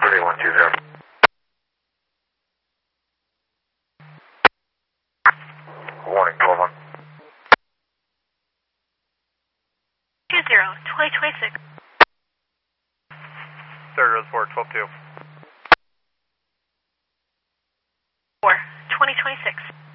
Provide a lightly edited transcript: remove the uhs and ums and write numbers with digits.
3120. Warning, 12-1. 2026. Third Reservoir, 12-2. 4, 2026.